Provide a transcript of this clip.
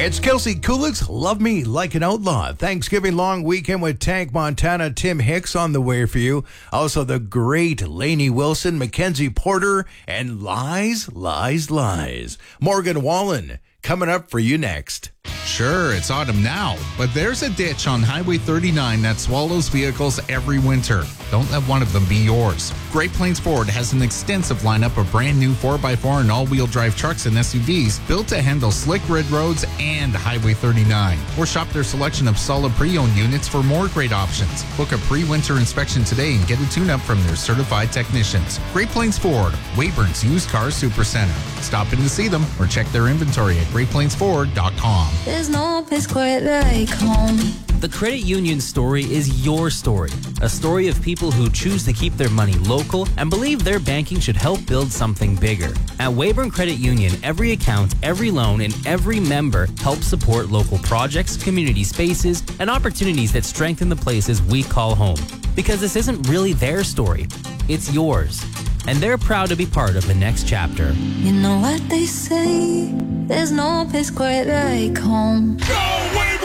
It's Kelsey Kulik's Love Me Like an Outlaw. Thanksgiving long weekend with Tank Montana, Tim Hicks on the way for you. Also the great Lainey Wilson, Mackenzie Porter, and Lies, Lies, Lies. Morgan Wallen coming up for you next. Sure, it's autumn now, but there's a ditch on Highway 39 that swallows vehicles every winter. Don't let one of them be yours. Great Plains Ford has an extensive lineup of brand new 4x4 and all-wheel drive trucks and SUVs built to handle slick red roads and Highway 39. Or shop their selection of solid pre-owned units for more great options. Book a pre-winter inspection today and get a tune-up from their certified technicians. Great Plains Ford, Weyburn's Used Car Supercenter. Stop in to see them or check their inventory at greatplainsford.com. There's no place quite like home. The credit union story is your story. A story of people who choose to keep their money local and believe their banking should help build something bigger. At Weyburn Credit Union, every account, every loan, and every member helps support local projects, community spaces, and opportunities that strengthen the places we call home. Because this isn't really their story, it's yours. And they're proud to be part of the next chapter. You know what they say, there's no place quite like home. Go,